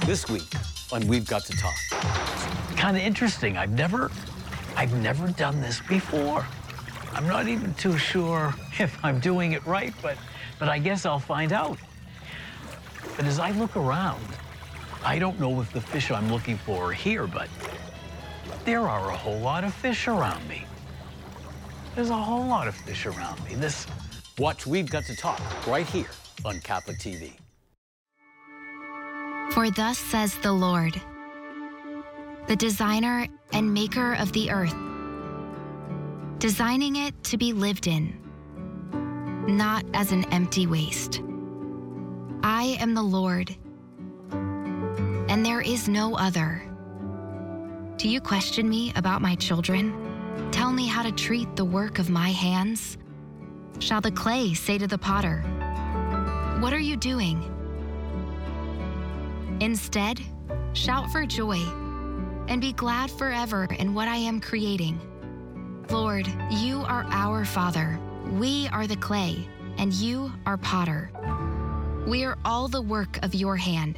This week on We've Got to Talk. Kind of interesting. I've never done this before. I'm not even too sure if I'm doing it right, but I guess I'll find out. But as I look around, I don't know if the fish I'm looking for are here, but there are a whole lot of fish around me. There's a whole lot of fish around me. Watch We've Got to Talk right here on Catholic TV. For thus says the Lord, the designer and maker of the earth, designing it to be lived in, not as an empty waste. I am the Lord, and there is no other. Do you question me about my children? Tell me how to treat the work of my hands? Shall the clay say to the potter, "What are you doing?" Instead, shout for joy and be glad forever in what I am creating. Lord, you are our Father. We are the clay, and you are potter. We are all the work of your hand.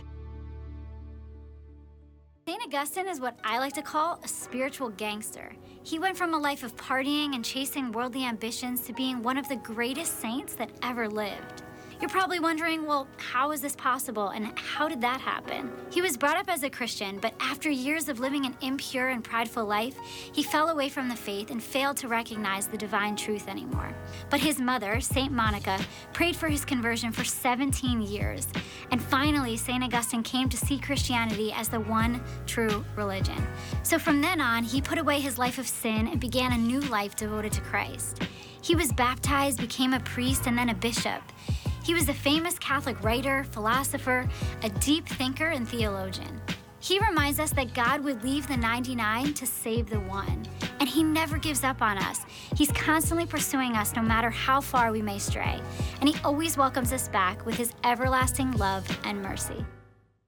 St. Augustine is what I like to call a spiritual gangster. He went from a life of partying and chasing worldly ambitions to being one of the greatest saints that ever lived. You're probably wondering, well, how is this possible and how did that happen? He was brought up as a Christian, but after years of living an impure and prideful life, he fell away from the faith and failed to recognize the divine truth anymore. But his mother, St. Monica, prayed for his conversion for 17 years. And finally, St. Augustine came to see Christianity as the one true religion. So from then on, he put away his life of sin and began a new life devoted to Christ. He was baptized, became a priest, and then a bishop. He was a famous Catholic writer, philosopher, a deep thinker, and theologian. He reminds us that God would leave the 99 to save the one, and he never gives up on us. He's constantly pursuing us no matter how far we may stray, and he always welcomes us back with his everlasting love and mercy.